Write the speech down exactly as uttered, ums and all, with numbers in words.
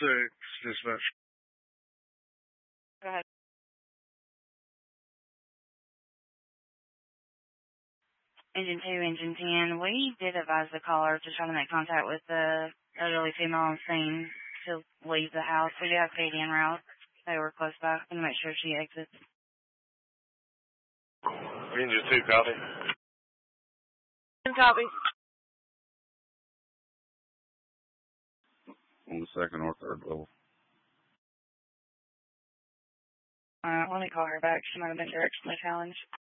six, dispatch. Go ahead. Engine two, Engine ten. We did advise the caller to try to make contact with the elderly female on scene to leave the house. We do have Katie en route. They were close by. I'm going to make sure she exits. Engine two, copy. Copy. On the second or third level. Alright, let me call her back. She might have been directionally challenged.